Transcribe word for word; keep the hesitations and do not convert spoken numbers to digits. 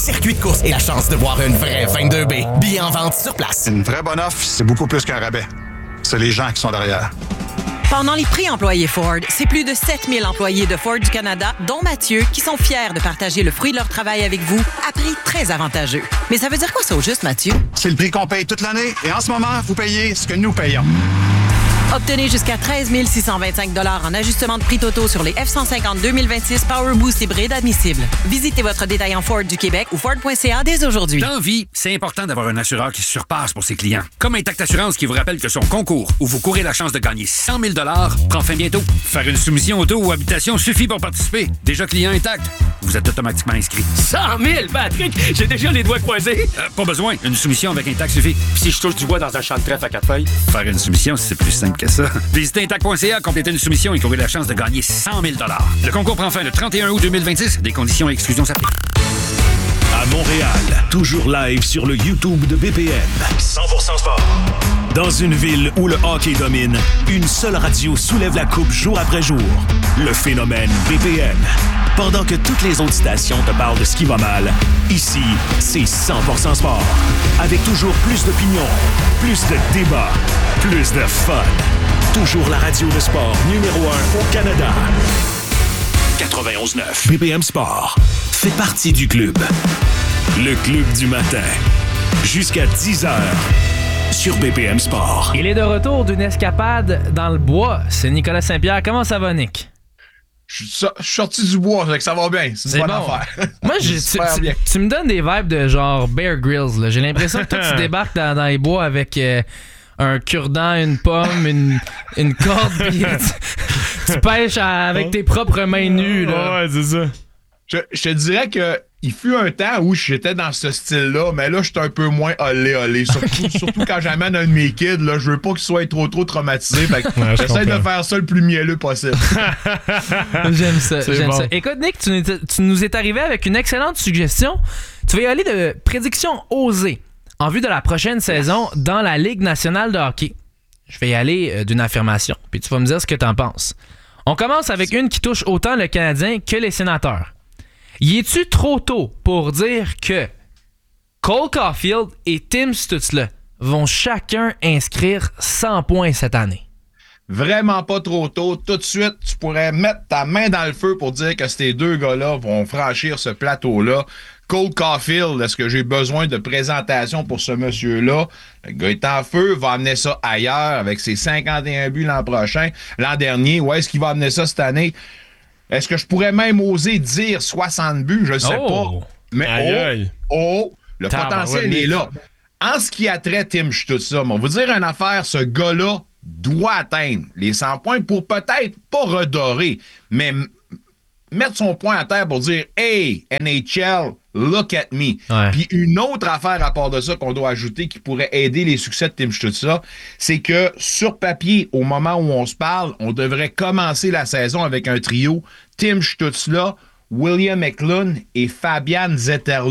Circuit de course et la chance de voir une vraie vingt-deux B. Billets en vente sur place. Une vraie bonne offre, c'est beaucoup plus qu'un rabais. C'est les gens qui sont derrière. Pendant les prix employés Ford, c'est plus de sept mille employés de Ford du Canada, dont Mathieu, qui sont fiers de partager le fruit de leur travail avec vous à prix très avantageux. Mais ça veut dire quoi ça au juste, Mathieu? C'est le prix qu'on paye toute l'année et en ce moment, vous payez ce que nous payons. Obtenez jusqu'à treize mille six cent vingt-cinq dollars en ajustement de prix totaux sur les F cent cinquante deux mille vingt-six Power Boost hybride admissibles. Visitez votre détaillant Ford du Québec ou Ford point C A dès aujourd'hui. Dans vie, c'est important d'avoir un assureur qui se surpasse pour ses clients. Comme Intact Assurance qui vous rappelle que son concours, où vous courez la chance de gagner cent mille dollars, prend fin bientôt. Faire une soumission auto ou habitation suffit pour participer. Déjà client Intact, vous êtes automatiquement inscrit. cent mille, Patrick! J'ai déjà les doigts croisés. Euh, pas besoin, une soumission avec Intact suffit. Si je touche du bois dans un champ de trèfle à quatre feuilles? Faire une soumission, c'est plus simple que ça. Visitez Intact point C A, complétez une soumission et courez la chance de gagner cent mille dollars. Le concours prend fin le trente et un août deux mille vingt-six. Des conditions et exclusions s'appliquent. À Montréal, toujours live sur le YouTube de B P M. cent pour cent sport. Dans une ville où le hockey domine, une seule radio soulève la coupe jour après jour. Le phénomène B P M. Pendant que toutes les autres stations te parlent de ce qui va mal, ici, c'est cent pour cent sport. Avec toujours plus d'opinions, plus de débats, plus de fun. Toujours la radio de sport numéro un au Canada. quatre-vingt-onze neuf. B P M Sport fait partie du club. Le club du matin. Jusqu'à dix heures. Sur B P M Sport. Il est de retour d'une escapade dans le bois. C'est Nicolas Saint-Pierre. Comment ça va, Nick? Je suis sorti du bois, fait que ça va bien. C'est, c'est une bonne bon. affaire. Moi, j'ai, tu, tu, tu me donnes des vibes de genre Bear Grylls. Là. J'ai l'impression que toi, tu débarques dans, dans les bois avec euh, un cure-dent, une pomme, une, une corde, puis tu, tu pêches à, avec tes propres mains nues. Là. Ouais, c'est ça. Je, je te dirais que il fut un temps où j'étais dans ce style-là, mais là, j'étais un peu moins olé olé. Surtout, surtout quand j'amène un de mes kids, là, je veux pas qu'il soit trop trop traumatisé. Fait que ouais, j'essaie de faire ça le plus mielleux possible. J'aime ça, c'est j'aime bon. ça. Écoute, Nick, tu, tu nous es arrivé avec une excellente suggestion. Tu vas y aller de prédictions osées en vue de la prochaine saison dans la Ligue nationale de hockey. Je vais y aller euh, d'une affirmation, puis tu vas me dire ce que t'en penses. On commence avec une qui touche autant le Canadien que les Sénateurs. Y est-tu trop tôt pour dire que Cole Caulfield et Tim Stützle vont chacun inscrire cent points cette année? Vraiment pas trop tôt. Tout de suite, tu pourrais mettre ta main dans le feu pour dire que ces deux gars-là vont franchir ce plateau-là. Cole Caulfield, est-ce que j'ai besoin de présentation pour ce monsieur-là? Le gars est en feu, va amener ça ailleurs avec ses cinquante et un buts l'an prochain. L'an dernier, où est-ce qu'il va amener ça cette année? Est-ce que je pourrais même oser dire soixante buts? Je ne sais oh. pas. Mais aïe, oh, aïe. oh, le T'as potentiel est là. En ce qui a trait Tim Stützle, on va vous dire une affaire, ce gars-là doit atteindre les cent points pour peut-être pas redorer, mais m- mettre son point à terre pour dire « Hey, N H L, look at me ouais. ». Puis une autre affaire à part de ça qu'on doit ajouter qui pourrait aider les succès de Tim Stützle, c'est que sur papier, au moment où on se parle, on devrait commencer la saison avec un trio Tim Stützle, William Eklund et Fabian Zetterlund.